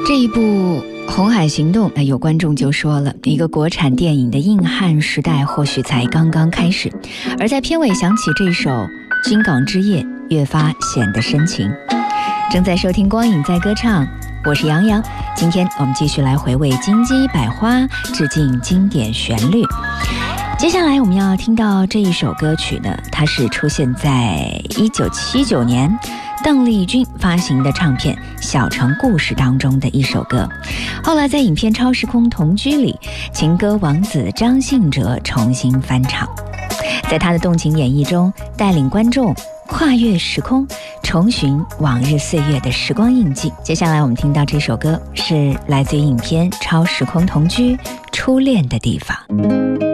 这一部《红海行动》，有观众就说了，一个国产电影的硬汉时代或许才刚刚开始。而在片尾响起这首《金港之夜》，越发显得深情。正在收听光影在歌唱，我是杨洋。今天我们继续来回味金鸡百花，致敬经典旋律。接下来我们要听到这一首歌曲呢，它是出现在1979年邓丽君发行的唱片《小城故事》当中的一首歌，后来在影片《超时空同居》里，情歌王子张信哲重新翻唱，在他的动情演绎中，带领观众跨越时空，重寻往日岁月的时光印记。接下来我们听到这首歌是来自于影片《超时空同居》初恋的地方。